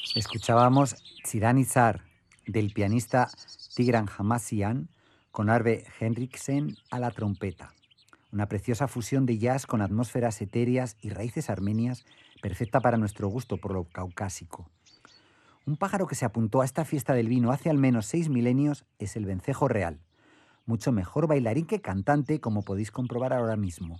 Escuchábamos Tsiranitsar del pianista Tigran Hamasyan con Arve Henriksen a la trompeta. Una preciosa fusión de jazz con atmósferas etéreas y raíces armenias, perfecta para nuestro gusto por lo caucásico. Un pájaro que se apuntó a esta fiesta del vino hace al menos 6 milenios es el vencejo real, mucho mejor bailarín que cantante, como podéis comprobar ahora mismo.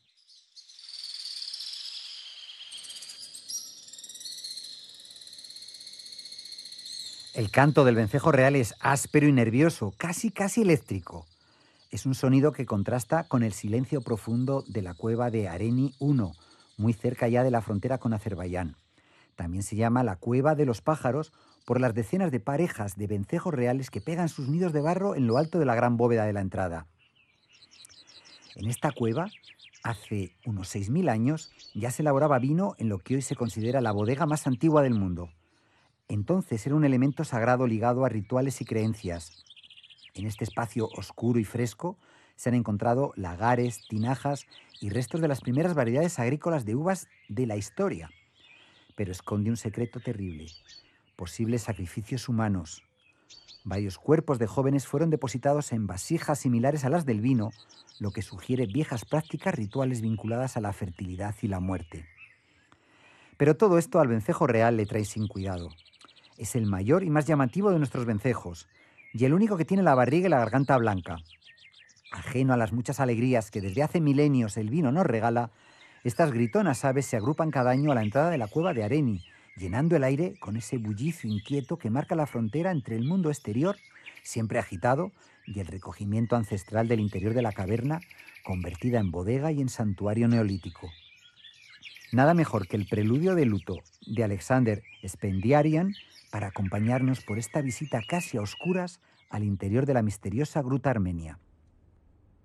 El canto del vencejo real es áspero y nervioso, casi eléctrico. Es un sonido que contrasta con el silencio profundo de la cueva de Areni I, muy cerca ya de la frontera con Azerbaiyán. También se llama la cueva de los pájaros por las decenas de parejas de vencejos reales que pegan sus nidos de barro en lo alto de la gran bóveda de la entrada. En esta cueva, hace unos 6.000 años, ya se elaboraba vino en lo que hoy se considera la bodega más antigua del mundo. Entonces era un elemento sagrado ligado a rituales y creencias. En este espacio oscuro y fresco se han encontrado lagares, tinajas y restos de las primeras variedades agrícolas de uvas de la historia. Pero esconde un secreto terrible: posibles sacrificios humanos. Varios cuerpos de jóvenes fueron depositados en vasijas similares a las del vino, lo que sugiere viejas prácticas rituales vinculadas a la fertilidad y la muerte. Pero todo esto al vencejo real le trae sin cuidado. Es el mayor y más llamativo de nuestros vencejos, y el único que tiene la barriga y la garganta blanca. Ajeno a las muchas alegrías que desde hace milenios el vino nos regala, estas gritonas aves se agrupan cada año a la entrada de la cueva de Areni, llenando el aire con ese bullicio inquieto que marca la frontera entre el mundo exterior, siempre agitado, y el recogimiento ancestral del interior de la caverna, convertida en bodega y en santuario neolítico. Nada mejor que el preludio de luto de Alexander Spendiarian para acompañarnos por esta visita casi a oscuras al interior de la misteriosa gruta armenia.